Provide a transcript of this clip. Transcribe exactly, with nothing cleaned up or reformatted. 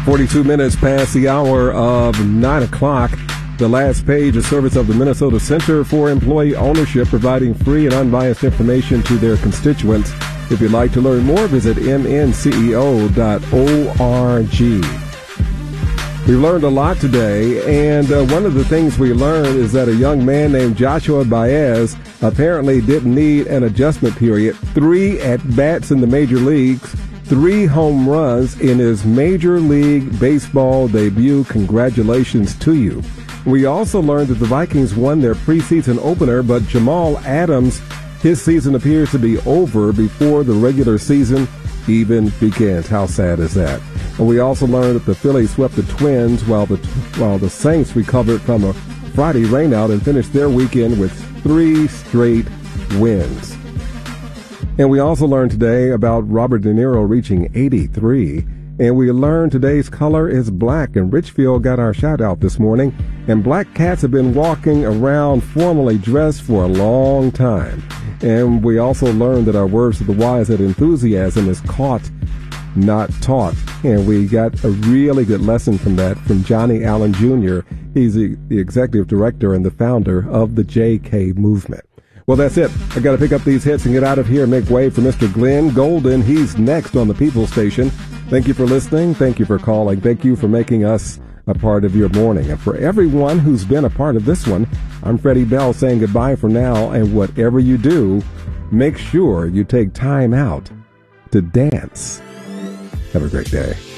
forty-two minutes past the hour of nine o'clock. The last page is service of the Minnesota Center for Employee Ownership, providing free and unbiased information to their constituents. If you'd like to learn more, visit m n c e o dot org. We learned a lot today, and uh, one of the things we learned is that a young man named Joshua Baez apparently didn't need an adjustment period. Three at-bats in the major leagues, three home runs in his Major League Baseball debut. Congratulations to you. We also learned that the Vikings won their preseason opener, but Jamal Adams, his season appears to be over before the regular season even begins. How sad is that? And we also learned that the Phillies swept the Twins while the while the Saints recovered from a Friday rainout and finished their weekend with three straight wins. And we also learned today about Robert De Niro reaching eighty-three. And we learned today's color is black. And Richfield got our shout out this morning. And black cats have been walking around formally dressed for a long time. And we also learned that our words of the wise, that enthusiasm is caught, not taught. And we got a really good lesson from that from Johnny Allen Junior He's the, the executive director and the founder of the J K movement. Well, that's it. I got to pick up these hits and get out of here and make way for Mister Glenn Golden. He's next on the People Station. Thank you for listening. Thank you for calling. Thank you for making us a part of your morning. And for everyone who's been a part of this one, I'm Freddie Bell saying goodbye for now. And whatever you do, make sure you take time out to dance. Have a great day.